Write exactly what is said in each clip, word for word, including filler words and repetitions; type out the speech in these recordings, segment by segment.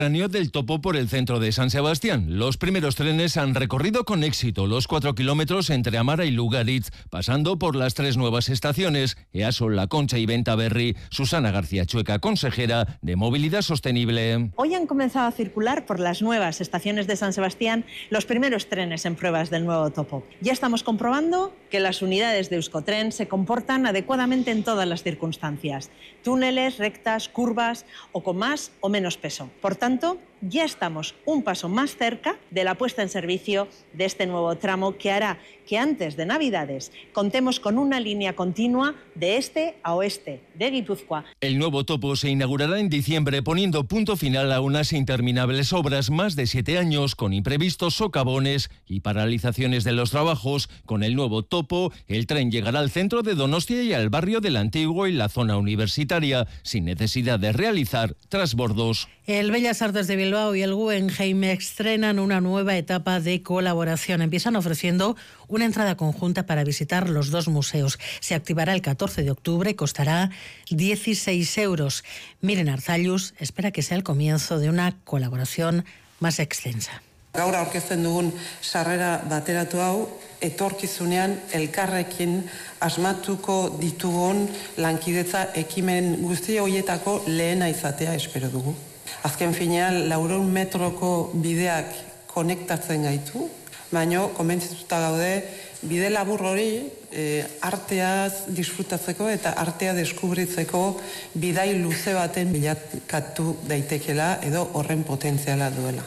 del Topo por el centro de San Sebastián. Los primeros trenes han recorrido con éxito los cuatro kilómetros entre Amara y Lugaritz, pasando por las tres nuevas estaciones, Easo, La Concha y Bentaberri. Susana García Chueca, consejera de Movilidad Sostenible. Hoy han comenzado a circular por las nuevas estaciones de San Sebastián los primeros trenes en pruebas del nuevo Topo. Ya estamos comprobando que las unidades de Euskotren se comportan adecuadamente en todas las circunstancias: túneles, rectas, curvas o con más o menos peso. Por tanto, ya estamos un paso más cerca de la puesta en servicio de este nuevo tramo que hará que antes de Navidades contemos con una línea continua de este a oeste de Guipúzcoa. El nuevo Topo se inaugurará en diciembre, poniendo punto final a unas interminables obras, más de siete años, con imprevistos, socavones y paralizaciones de los trabajos. Con el nuevo Topo, el tren llegará al centro de Donostia y al barrio del Antiguo y la zona universitaria, sin necesidad de realizar trasbordos. El Bellas Artes de Bilbao y el Guggenheim estrenan una nueva etapa de colaboración. Empiezan ofreciendo una entrada conjunta para visitar los dos museos. Se activará el catorce de octubre y costará dieciséis euros. Miren Arzallus espera que sea el comienzo de una colaboración más extensa. Gaur aurkezten dugun sarrera bateratu hau, etorkizunean elkarrekin asmatuko ditugun lankidetza ekimen guzti horietako lehena izatea espero dugu. Azken finean, laurehun metroko bideak konektatzen gaitu, baina konbentzituta gaude bide labur hori e, arteaz disfrutatzeko eta artea deskubritzeko bidai luze baten bilakatu daitekela edo horren potentziala duela.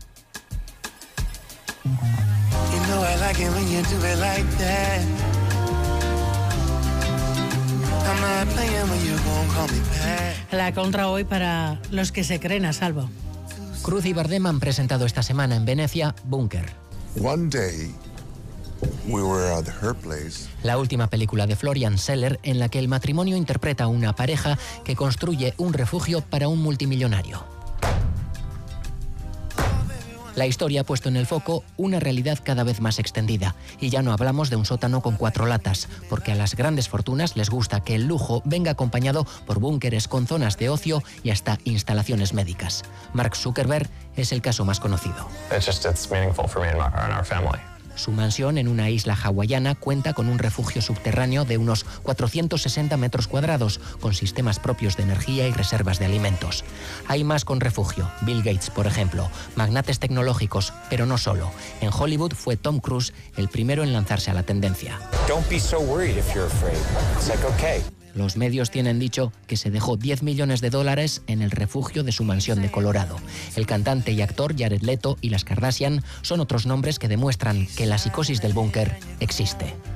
You know I like it when you do it like that. I'm not playing when you gon' call me back. La contra hoy para los que se creen a salvo. Cruz y Bardem han presentado esta semana en Venecia Búnker. One day we were at her place. La última película de Florian Zeller, en la que el matrimonio interpreta a una pareja que construye un refugio para un multimillonario. La historia ha puesto en el foco una realidad cada vez más extendida. Y ya no hablamos de un sótano con cuatro latas, porque a las grandes fortunas les gusta que el lujo venga acompañado por búnkeres con zonas de ocio y hasta instalaciones médicas. Mark Zuckerberg es el caso más conocido. It's just, it's meaningful for me and, my, and our family. Su mansión en una isla hawaiana cuenta con un refugio subterráneo de unos cuatrocientos sesenta metros cuadrados, con sistemas propios de energía y reservas de alimentos. Hay más con refugio. Bill Gates, por ejemplo, magnates tecnológicos, pero no solo. En Hollywood fue Tom Cruise el primero en lanzarse a la tendencia. Don't be so worried if you're afraid. It's like, okay. Los medios tienen dicho que se dejó diez millones de dólares en el refugio de su mansión de Colorado. El cantante y actor Jared Leto y las Kardashian son otros nombres que demuestran que la psicosis del búnker existe.